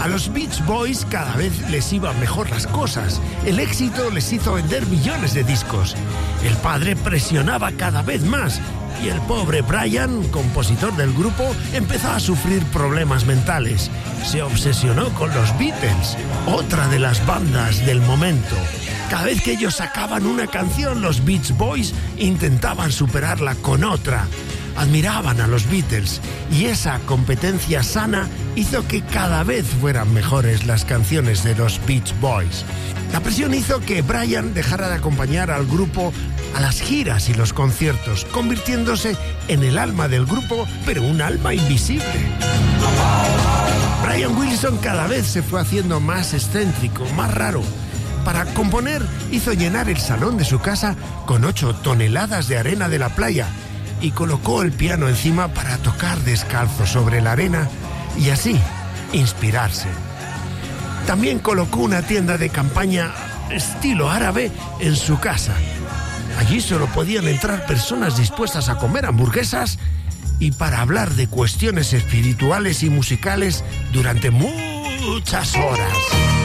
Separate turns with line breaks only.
A los Beach Boys cada vez les iban mejor las cosas. El éxito les hizo vender millones de discos. El padre presionaba cada vez más y el pobre Brian, compositor del grupo, empezó a sufrir problemas mentales. Se obsesionó con los Beatles, otra de las bandas del momento. Cada vez que ellos sacaban una canción, los Beach Boys intentaban superarla con otra. Admiraban a los Beatles y esa competencia sana hizo que cada vez fueran mejores las canciones de los Beach Boys. La presión hizo que Brian dejara de acompañar al grupo a las giras y los conciertos, convirtiéndose en el alma del grupo, pero un alma invisible. Brian Wilson cada vez se fue haciendo más excéntrico, más raro. Para componer, hizo llenar el salón de su casa con 8 toneladas de arena de la playa y colocó el piano encima para tocar descalzo sobre la arena y así inspirarse. También colocó una tienda de campaña estilo árabe en su casa. Allí solo podían entrar personas dispuestas a comer hamburguesas y para hablar de cuestiones espirituales y musicales durante muchas horas.